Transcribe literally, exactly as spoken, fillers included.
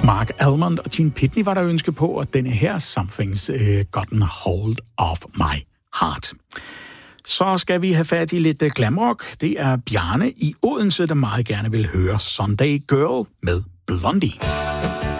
Mark Almond og Gene Pitney var der ønske på, og denne her Something's uh, Gotten Hold of My Heart. Så skal vi have fat i lidt glamrock. Det er Bjarne i Odense, der meget gerne vil høre Sunday Girl med Blondie.